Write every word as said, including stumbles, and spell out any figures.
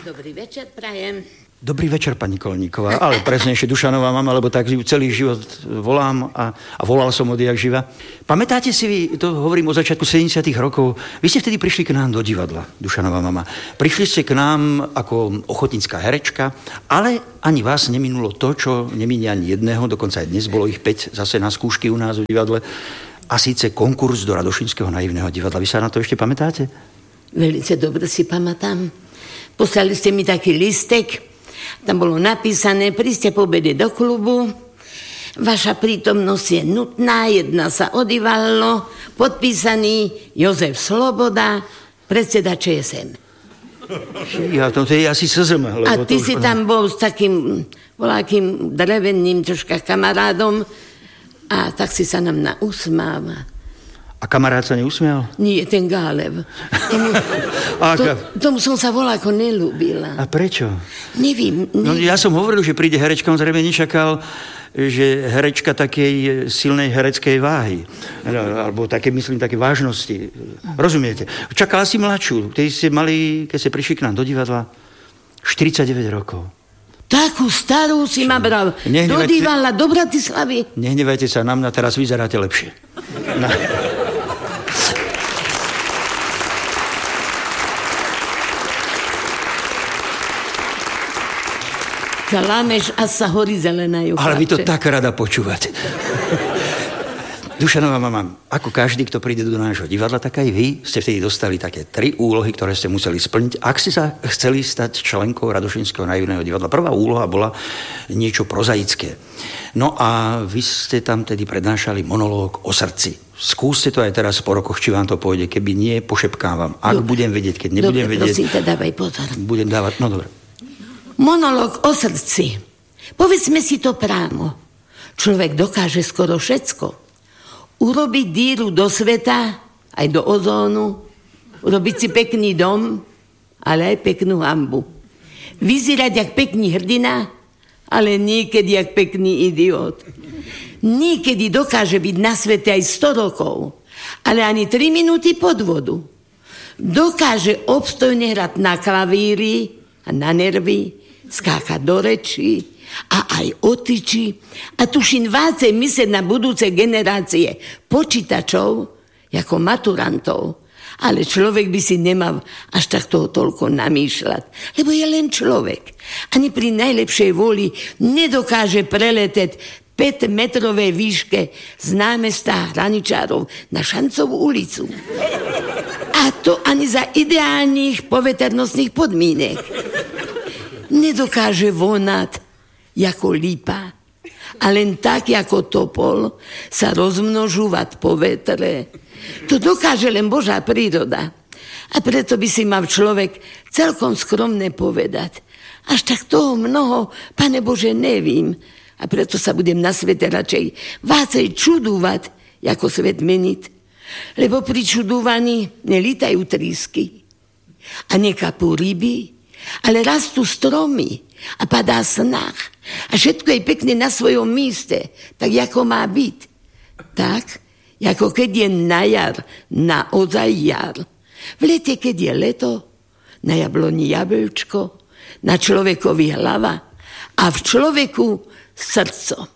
Dobrý večer, prajem. Dobrý večer, pani Kolníková, ale presnejšie Dušanová mama, lebo tak ju celý život volám a, a volal som odjak živa. Pamätáte si vy, to hovorím o začiatku sedemdesiatych rokov, vy ste vtedy prišli k nám do divadla, Dušanová mama. Prišli ste k nám ako ochotnícka herečka, ale ani vás neminulo to, čo neminie ani jedného, dokonca aj dnes bolo ich päť zase na skúšky u nás v divadle, a síce konkurs do Radošinského naivného divadla. Vy sa na to ešte pamätáte? Velice dobre si pamätám. Poslali ste mi taký listek, tam bolo napísané, príďte po obede do klubu, vaša prítomnosť je nutná, jedná sa o divadlo, podpísaný Jozef Sloboda, predseda ČSM. Ja to je asi es zet em. A ty si tam bol s takým voľakým dreveným troška kamarádom a tak si sa nám nausmáva. A kamarát sa neusmial? Nie, ten Gálev. Tomu, to, tomu som sa voľako nelúbila. A prečo? Nevím. nevím. No, ja som hovoril, že príde herečka, on zrejme nečakal, že herečka takej silnej hereckej váhy. Alebo také, myslím, také vážnosti. Rozumiete? Čakala si mladšiu. Keď ste mali, keď ste prišli k nám do divadla, štyridsaťdeväť rokov. Takú starú si ma bral. Do divadla, do Bratislavy. Nehnevajte sa na mňa, teraz vyzeráte lepšie. No. Lámeš a sa horí zelená jucháče. Ale vy to tak rada počúvate. Dušanová mama, ako každý, kto príde do nášho divadla, tak aj vy ste vtedy dostali také tri úlohy, ktoré ste museli splniť, ak ste sa chceli stať členkou Radošinského naivného divadla. Prvá úloha bola niečo prozaické. No a vy ste tam tedy prednášali monológ o srdci. Skúste to aj teraz po rokoch, či vám to pôjde. Keby nie, pošepkávam. Ak dobre. Budem vedieť, keď nebudem dobre, vedieť... Dobre, prosím, teda dávaj pozor. Budem dávať, no dobre. Monológ o srdci. Povedzme si to právo. Človek dokáže skoro všetko. Urobiť díru do sveta, aj do ozónu, urobiť si pekný dom, ale aj peknú hanbu. Vyzerať jak pekný hrdina, ale niekedy jak pekný idiot. Niekedy dokáže byť na svete aj sto rokov, ale ani tri minúty pod vodu. Dokáže obstojne hrať na klavíri a na nervy, skákať do rečí a aj o tyči a tuším vácej mysleť na budúce generácie počítačov ako maturantov. Ale človek by si nemal až tak toho toľko namýšľať, lebo je len človek. Ani pri najlepšej vôli nedokáže preleteť päťmetrovej výške z námesta Hraničárov na Šancovú ulicu. A to ani za ideálnych poveternostných podmienok. Nedokáže vonať ako lípa a len tak ako topol sa rozmnožovať po vetre. To dokáže len Božá príroda. A preto by si mal človek celkom skromne povedať. Až tak toho mnoho, Pane Bože, nevím. A preto sa budem na svete radšej vácej čudúvať, ako svet meniť. Lebo pri čudúvaní nelítajú trísky a nekapú ryby, ale rastú stromy a padá snah a všetko je pekne na svojom míste, tak ako má byť. Tak, ako keď je na jar, naozaj jar. V lete, keď je leto, na jabloni jablčko, na človekovi hlava a v človeku srdco.